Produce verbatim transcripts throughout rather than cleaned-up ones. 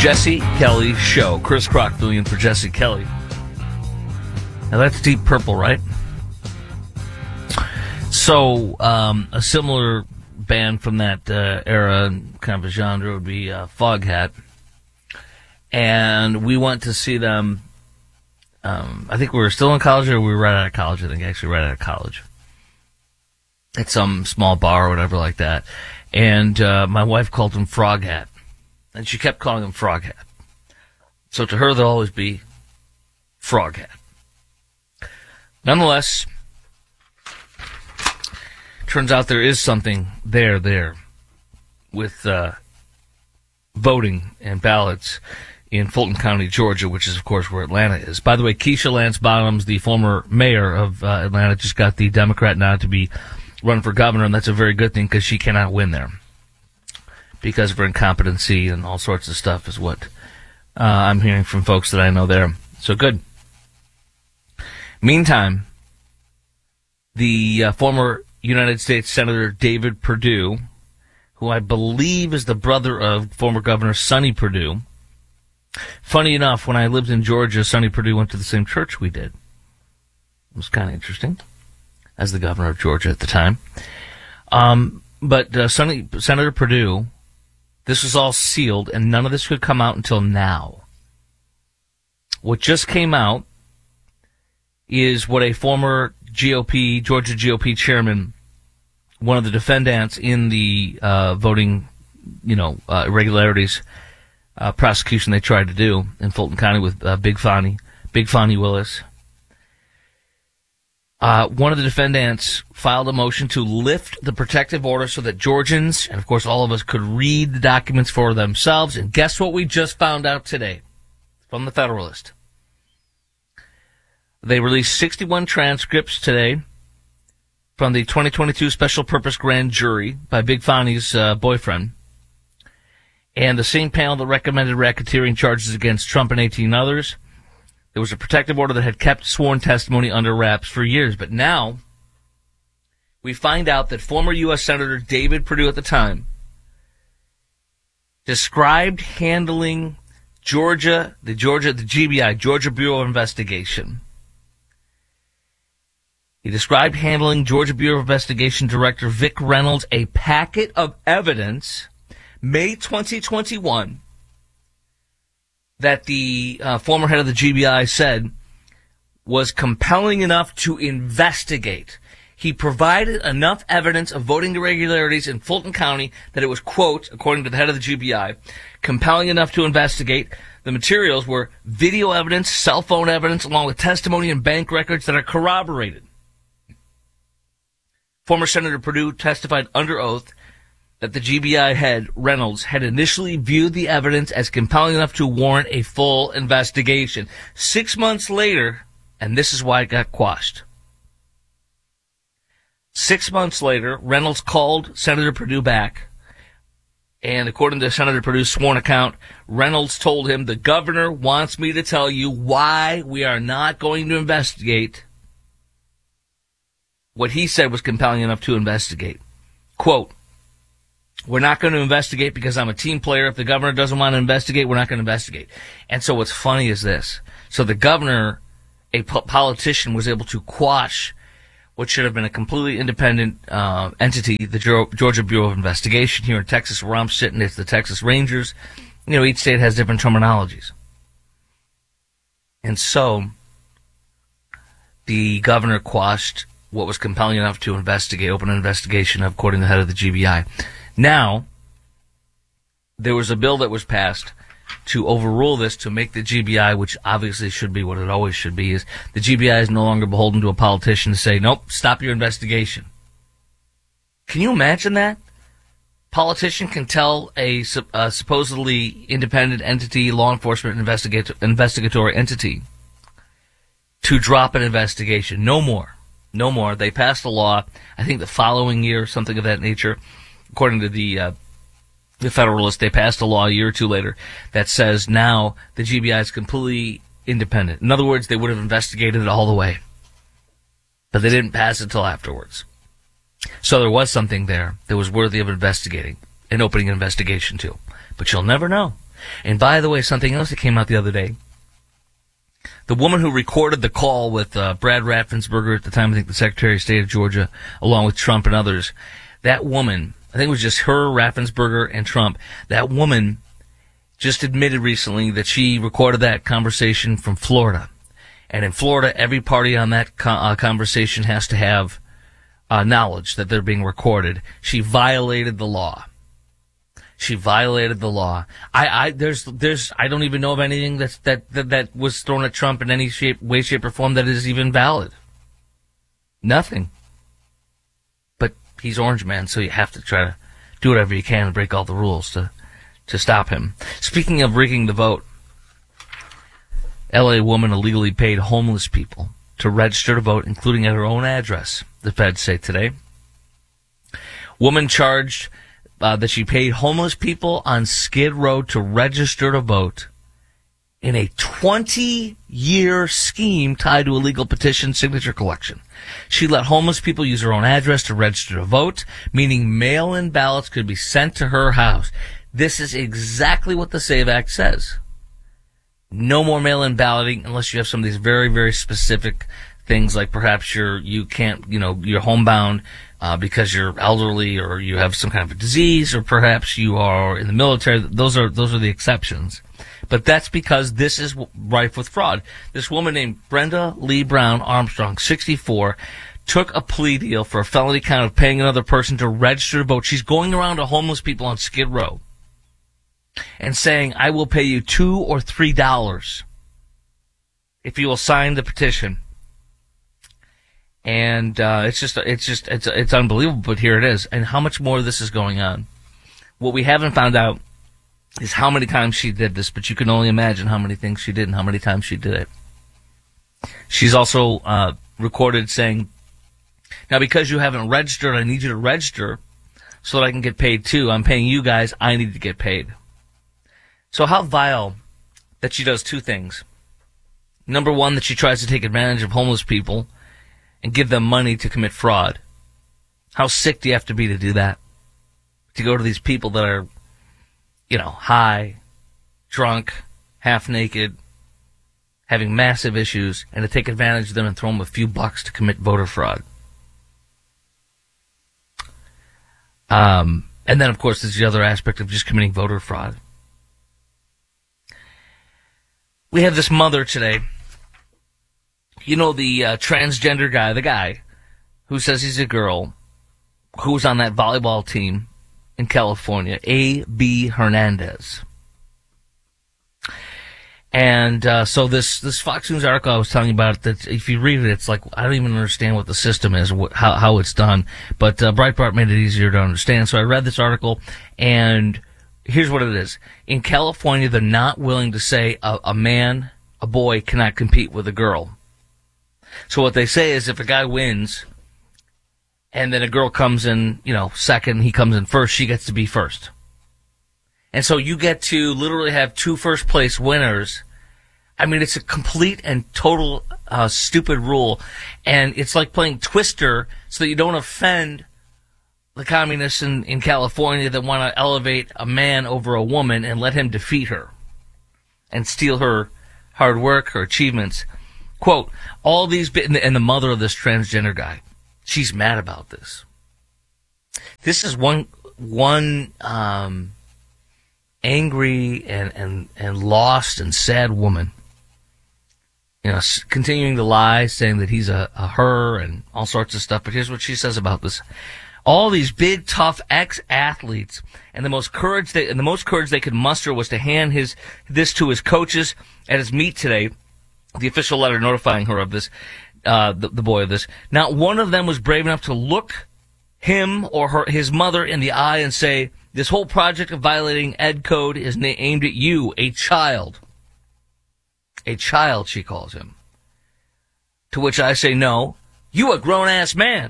Jesse Kelly Show. Chris Crock filling in for Jesse Kelly. Now that's Deep Purple, right? So, um, a similar band from that uh, era, kind of a genre, would be uh, Foghat. And we went to see them, um, I think we were still in college, or we were right out of college, I think, actually right out of college. At some small bar or whatever like that. And uh, my wife called them Froghat. And she kept calling them Froghat. So to her, they'll always be Froghat. Nonetheless, turns out there is something there, there, with uh, voting and ballots in Fulton County, Georgia, which is, of course, where Atlanta is. By the way, Keisha Lance Bottoms, the former mayor of uh, Atlanta, just got the Democrat nod to be run for governor, and that's a very good thing because she cannot win there because of her incompetency and all sorts of stuff is what uh, I'm hearing from folks that I know there. So good. Meantime, the uh, former United States Senator David Perdue, who I believe is the brother of former Governor Sonny Perdue. Funny enough, when I lived in Georgia, Sonny Perdue went to the same church we did. It was kind of interesting, as the governor of Georgia at the time. Um, but uh, Sonny, Senator Perdue, this was all sealed, and none of this could come out until now. What just came out is what a former G O P, Georgia G O P chairman, one of the defendants in the uh, voting, you know, uh, irregularities uh, prosecution they tried to do in Fulton County with uh, Big Fonnie, Big Fonnie Willis. Uh, one of the defendants filed a motion to lift the protective order so that Georgians, and of course all of us, could read the documents for themselves. And guess what we just found out today from the Federalist? They released sixty-one transcripts today from the twenty twenty-two Special Purpose Grand Jury by Big Fonnie's uh, boyfriend. And the same panel that recommended racketeering charges against Trump and eighteen others. There was a protective order that had kept sworn testimony under wraps for years. But now we find out that former U S Senator David Perdue at the time described handling Georgia, the Georgia, the G B I, Georgia Bureau of Investigation. He described handling Georgia Bureau of Investigation Director Vic Reynolds a packet of evidence, May twenty twenty-one, that the uh, former head of the G B I said was compelling enough to investigate. He provided enough evidence of voting irregularities in Fulton County that it was, quote, according to the head of the G B I, compelling enough to investigate. The materials were video evidence, cell phone evidence, along with testimony and bank records that are corroborated. Former Senator Perdue testified under oath that the G B I head, Reynolds, had initially viewed the evidence as compelling enough to warrant a full investigation. Six months later, and this is why it got quashed. Six months later, Reynolds called Senator Perdue back, and according to Senator Perdue's sworn account, Reynolds told him, the governor wants me to tell you why we are not going to investigate what he said was compelling enough to investigate. Quote, we're not going to investigate because I'm a team player. If the governor doesn't want to investigate, we're not going to investigate. And so what's funny is this. So the governor, a po- politician, was able to quash what should have been a completely independent uh, entity, the Georgia Bureau of Investigation. Here in Texas, where I'm sitting, it's the Texas Rangers. You know, each state has different terminologies. And so the governor quashed what was compelling enough to investigate, open an investigation, according to the head of the G B I. Now, there was a bill that was passed to overrule this, to make the G B I, which obviously should be what it always should be, is the G B I is no longer beholden to a politician to say, nope, stop your investigation. Can you imagine that? Politician can tell a, a supposedly independent entity, law enforcement investigat- investigatory entity, to drop an investigation. No more. No more. They passed a law, I think the following year, something of that nature. According to the uh, the Federalist, they passed a law a year or two later that says now the G B I is completely independent. In other words, they would have investigated it all the way. But they didn't pass it until afterwards. So there was something there that was worthy of investigating and opening an investigation to. But you'll never know. And by the way, something else that came out the other day. The woman who recorded the call with uh, Brad Raffensperger at the time, I think the Secretary of State of Georgia, along with Trump and others, that woman, I think it was just her, Raffensperger, and Trump, that woman just admitted recently that she recorded that conversation from Florida. And in Florida, every party on that co- uh, conversation has to have uh, knowledge that they're being recorded. She violated the law. She violated the law. I, I, there's, there's, I don't even know of anything that's, that, that, that was thrown at Trump in any shape, way, shape, or form that is even valid. Nothing. But he's Orange Man, so you have to try to do whatever you can and break all the rules to, to stop him. Speaking of rigging the vote, L A woman illegally paid homeless people to register to vote, including at her own address, the feds say today. Woman charged Uh, that she paid homeless people on Skid Row to register to vote in a twenty-year scheme tied to illegal petition signature collection. She let homeless people use her own address to register to vote, meaning mail-in ballots could be sent to her house. This is exactly what the SAVE Act says. No more mail-in balloting unless you have some of these very, very specific things, like perhaps you're, you can't, you know, you're homebound uh, because you're elderly or you have some kind of a disease, or perhaps you are in the military. Those are, those are the exceptions. But that's because this is rife with fraud. This woman named Brenda Lee Brown Armstrong, sixty-four, took a plea deal for a felony count of paying another person to register to vote. She's going around to homeless people on Skid Row and saying, I will pay you two or three dollars if you will sign the petition. And uh, it's just, it's just, it's it's unbelievable. But here it is. And how much more of this is going on? What we haven't found out is how many times she did this. But you can only imagine how many things she did and how many times she did it. She's also uh, recorded saying, "Now, because you haven't registered, I need you to register so that I can get paid too. I'm paying you guys. I need to get paid." So how vile that she does two things. Number one, that she tries to take advantage of homeless people and give them money to commit fraud. How sick do you have to be to do that? To go to these people that are, you know, high, drunk, half naked, having massive issues, and to take advantage of them and throw them a few bucks to commit voter fraud. Um, and then, of course, there's the other aspect of just committing voter fraud. We have this mother today. You know, the uh, transgender guy, the guy who says he's a girl, who was on that volleyball team in California, A B Hernandez. And uh, so this, this Fox News article I was telling you about, that if you read it, it's like, I don't even understand what the system is, what, how, how it's done. But uh, Breitbart made it easier to understand. So I read this article, and here's what it is. In California, they're not willing to say a, a man, a boy, cannot compete with a girl. So what they say is if a guy wins, and then a girl comes in, you know, second, he comes in first, she gets to be first. And so you get to literally have two first place winners. I mean, it's a complete and total uh, stupid rule. And it's like playing Twister so that you don't offend the communists in, in California that want to elevate a man over a woman and let him defeat her and steal her hard work, her achievements. Quote, all these, and the mother of this transgender guy, she's mad about this. This is one, one, um, angry and, and, and lost and sad woman, you know, continuing to lie, saying that he's a, a her and all sorts of stuff. But here's what she says about this. All these big, tough ex-athletes, and the most courage they, and the most courage they could muster was to hand his, this to his coaches at his meet today. The official letter notifying her of this, uh, the, the boy of this. Not one of them was brave enough to look him or her, his mother in the eye and say, this whole project of violating ed code is na- aimed at you, a child. A child, she calls him. To which I say, no, you a grown-ass man.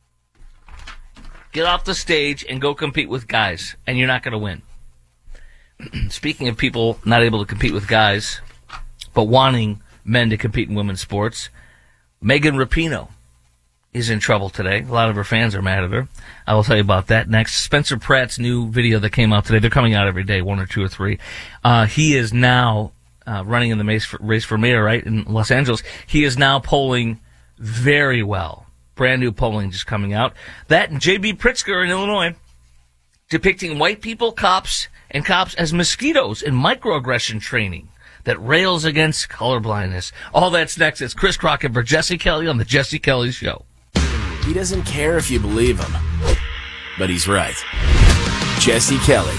Get off the stage and go compete with guys, and you're not going to win. Speaking of people not able to compete with guys, but wanting men to compete in women's sports, Megan Rapinoe is in trouble today. A lot of her fans are mad at her. I will tell you about that next. Spencer Pratt's new video that came out today. They're coming out every day, one or two or three. Uh, he is now uh, running in the race for, race for mayor, right, in Los Angeles. He is now polling very well. Brand new polling just coming out. That and J B. Pritzker in Illinois depicting white people, cops, and cops as mosquitoes in microaggression training that rails against colorblindness. All that's next. It's Chris Crockett for Jesse Kelly on The Jesse Kelly Show. He doesn't care if you believe him, but he's right. Jesse Kelly.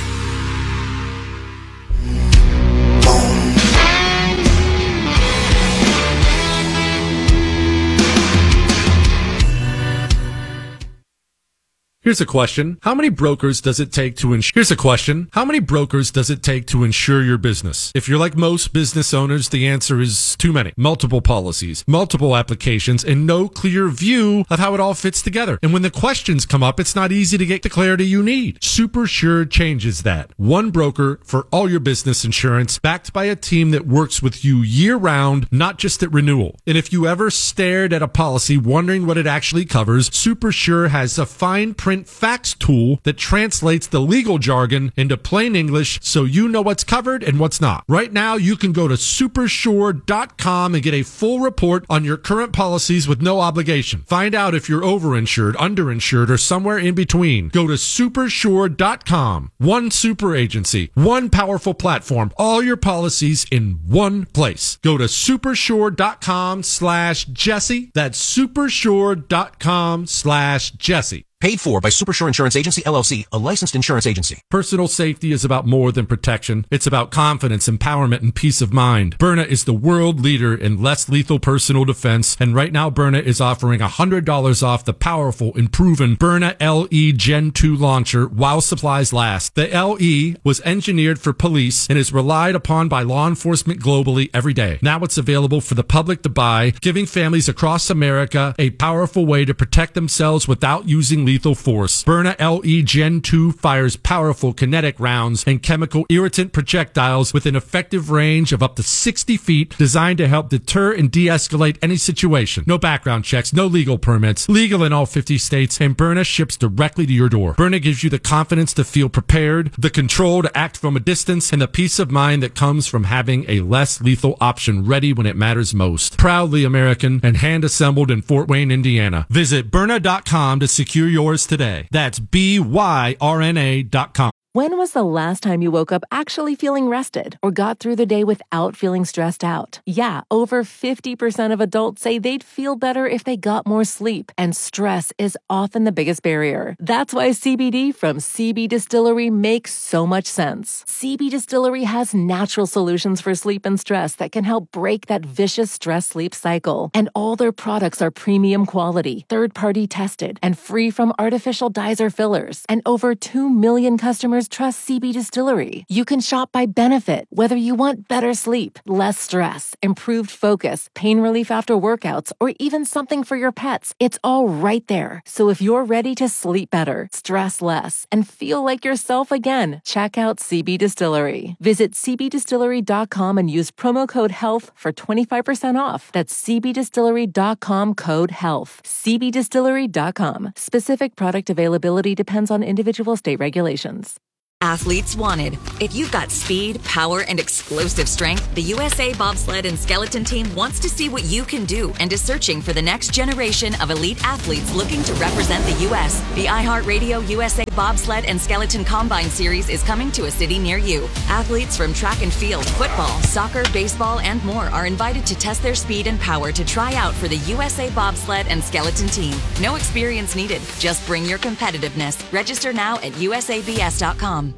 Here's a question. How many brokers does it take to insure? Here's a question. How many brokers does it take to insure your business? If you're like most business owners, the answer is too many. Multiple policies, multiple applications, and no clear view of how it all fits together. And when the questions come up, it's not easy to get the clarity you need. SuperSure changes that. One broker for all your business insurance, backed by a team that works with you year-round, not just at renewal. And if you ever stared at a policy wondering what it actually covers, SuperSure has a fine print facts tool that translates the legal jargon into plain English so you know what's covered and what's not. Right now, you can go to supersure dot com and get a full report on your current policies with no obligation. Find out if you're overinsured, underinsured, or somewhere in between. Go to supersure dot com. One super agency, one powerful platform, all your policies in one place. Go to supersure dot com slash Jesse. That's supersure dot com slash Jesse. Paid for by Supersure Insurance Agency, L L C, a licensed insurance agency. Personal safety is about more than protection. It's about confidence, empowerment, and peace of mind. Byrna is the world leader in less lethal personal defense, and right now Byrna is offering one hundred dollars off the powerful and proven Byrna L E Gen two launcher while supplies last. The L E was engineered for police and is relied upon by law enforcement globally every day. Now it's available for the public to buy, giving families across America a powerful way to protect themselves without using lethal force. Byrna L E Gen two fires powerful kinetic rounds and chemical irritant projectiles with an effective range of up to sixty feet, designed to help deter and de-escalate any situation. No background checks, no legal permits, legal in all fifty states, and Byrna ships directly to your door. Byrna gives you the confidence to feel prepared, the control to act from a distance, and the peace of mind that comes from having a less lethal option ready when it matters most. Proudly American and hand-assembled in Fort Wayne, Indiana. Visit Byrna dot com to secure your yours today. That's B Y R N A dot com. When was the last time you woke up actually feeling rested or got through the day without feeling stressed out? Yeah, over fifty percent of adults say they'd feel better if they got more sleep, and stress is often the biggest barrier. That's why C B D from C B Distillery makes so much sense. C B Distillery has natural solutions for sleep and stress that can help break that vicious stress-sleep cycle. And all their products are premium quality, third-party tested, and free from artificial dyes or fillers. And over two million customers trust C B Distillery. You can shop by benefit, whether you want better sleep, less stress, improved focus, pain relief after workouts, or even something for your pets. It's all right there. So if you're ready to sleep better, stress less, and feel like yourself again, check out C B Distillery. Visit C B distillery dot com and use promo code HEALTH for twenty-five percent off. That's C B distillery dot com code HEALTH. C B distillery dot com. Specific product availability depends on individual state regulations. Athletes wanted. If you've got speed, power, and explosive strength, the U S A Bobsled and Skeleton Team wants to see what you can do and is searching for the next generation of elite athletes looking to represent the U S The iHeartRadio U S A Bobsled and Skeleton Combine Series is coming to a city near you. Athletes from track and field, football, soccer, baseball, and more are invited to test their speed and power to try out for the U S A Bobsled and Skeleton Team. No experience needed. Just bring your competitiveness. Register now at U S A B S dot com.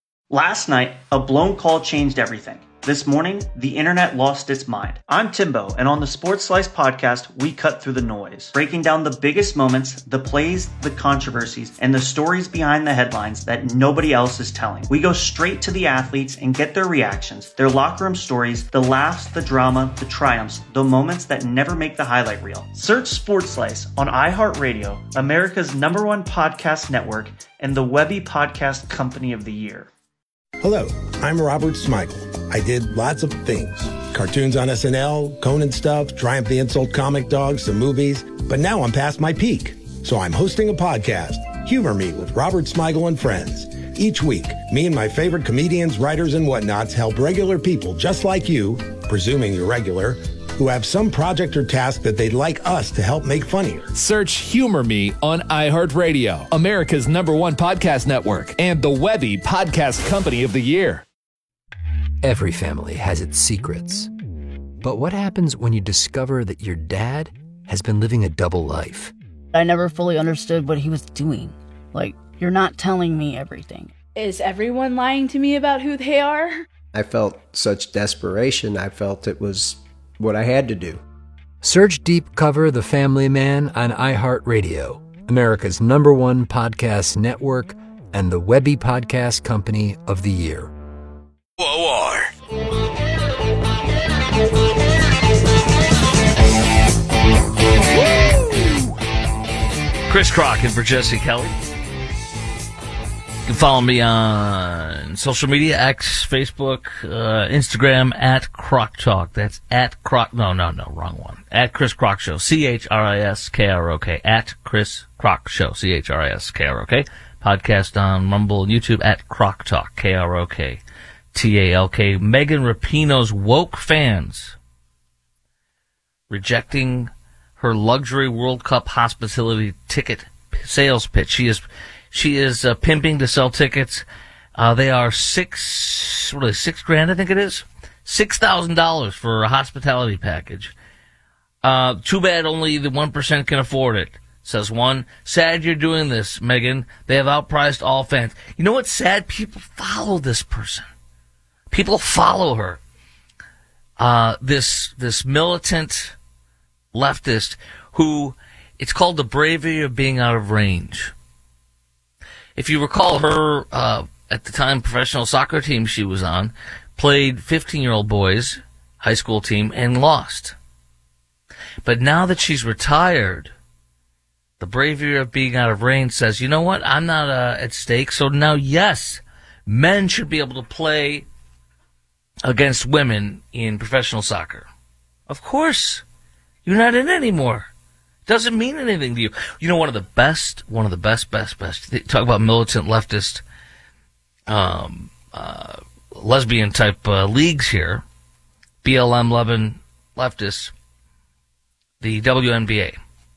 Last night, a blown call changed everything. This morning, the internet lost its mind. I'm Timbo, and on the Sports Slice podcast, we cut through the noise, breaking down the biggest moments, the plays, the controversies, and the stories behind the headlines that nobody else is telling. We go straight to the athletes and get their reactions, their locker room stories, the laughs, the drama, the triumphs, the moments that never make the highlight reel. Search Sports Slice on iHeartRadio, America's number one podcast network, and the Webby Podcast Company of the Year. Hello, I'm Robert Smigel. I did lots of things. Cartoons on S N L, Conan stuff, Triumph the Insult comic dog, some movies. But now I'm past my peak. So I'm hosting a podcast, Humor Me with Robert Smigel and Friends. Each week, me and my favorite comedians, writers, and whatnots help regular people just like you, presuming you're regular, who have some project or task that they'd like us to help make funnier. Search Humor Me on iHeartRadio, America's number one podcast network, and the Webby Podcast Company of the Year. Every family has its secrets. But what happens when you discover that your dad has been living a double life? I never fully understood what he was doing. Like, you're not telling me everything. Is everyone lying to me about who they are? I felt such desperation. I felt it was what I had to do. Search Deep Cover The Family Man on iHeartRadio, America's number one podcast network, and the Webby Podcast Company of the Year. War. Chris Crock for Jesse Kelly. You can follow me on social media, X, Facebook, uh, Instagram, at Crock Talk. That's at Crock, no, no, no, wrong one. At Chris Crock Show, C H R I S K R O K, at Chris Crock Show, C H R I S K R O K. Podcast on Rumble and YouTube, at Crock Talk, K R O K T A L K. Megan Rapinoe's woke fans rejecting her luxury World Cup hospitality ticket sales pitch. She is She is uh, pimping to sell tickets. Uh, they are six, what is it, six grand, I think it is? Six thousand dollars for a hospitality package. Uh, too bad only the one percent can afford it, says one. Sad you're doing this, Megan. They have outpriced all fans. You know what's sad? People follow this person. People follow her. Uh, this, this militant leftist who, it's called the bravery of being out of range. If you recall, her, uh, at the time, professional soccer team she was on, played fifteen-year-old boys, high school team, and lost. But now that she's retired, the bravery of being out of range says, you know what, I'm not uh, at stake, so now, yes, men should be able to play against women in professional soccer. Of course. You're not in it anymore. Doesn't mean anything to you. You know, one of the best, one of the best, best, best, talk about militant leftist, um, uh, lesbian type, uh, leagues here, B L M eleven leftists, the W N B A.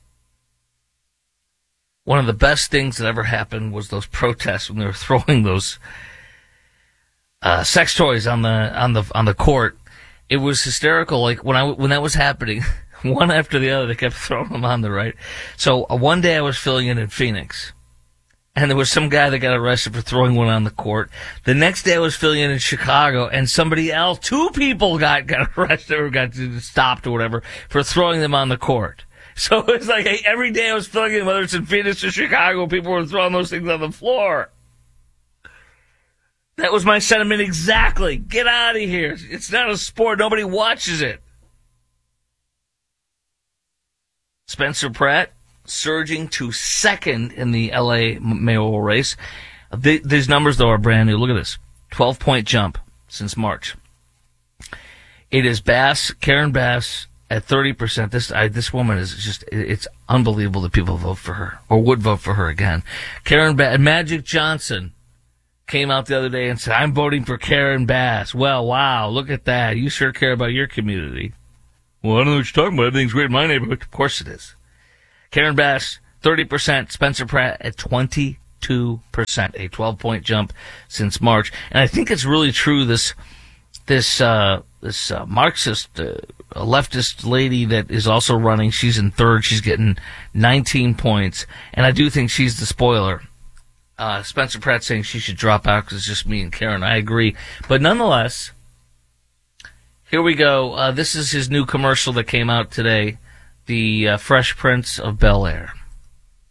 One of the best things that ever happened was those protests when they were throwing those, uh, sex toys on the, on the, on the court. It was hysterical. Like when I, when that was happening, one after the other, they kept throwing them on the right. So uh, one day I was filling in in Phoenix, and there was some guy that got arrested for throwing one on the court. The next day I was filling in in Chicago, and somebody else, two people got, got arrested or got stopped or whatever for throwing them on the court. So it was like hey, every day I was filling in, whether it's in Phoenix or Chicago, people were throwing those things on the floor. That was my sentiment exactly. Get out of here. It's not a sport. Nobody watches it. Spencer Pratt surging to second in the L A mayoral race. These numbers, though, are brand new. Look at this. twelve-point jump since March. It is Bass, Karen Bass, at thirty percent. This I, this woman is just, it's unbelievable that people vote for her, or would vote for her again. Karen Bass, Magic Johnson came out the other day and said, I'm voting for Karen Bass. Well, wow, look at that. You sure care about your community. Well, I don't know what you're talking about. Everything's great in my neighborhood. Of course it is. Karen Bass, thirty percent. Spencer Pratt at twenty-two percent. A twelve-point jump since March. And I think it's really true, this this uh, this uh, Marxist, uh, leftist lady that is also running, she's in third. She's getting nineteen points. And I do think she's the spoiler. Uh, Spencer Pratt saying she should drop out because it's just me and Karen. I agree. But nonetheless, here we go. Uh, this is his new commercial that came out today. The uh, Fresh Prince of Bel-Air.